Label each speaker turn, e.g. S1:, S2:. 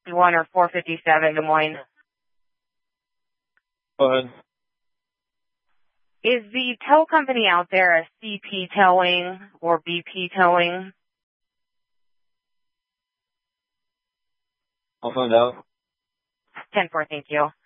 S1: 451 or 457 Des Moines.
S2: Go ahead.
S1: Is the tow company out there a CP Towing or BP Towing?
S2: I'll find out.
S1: 10-4, thank you.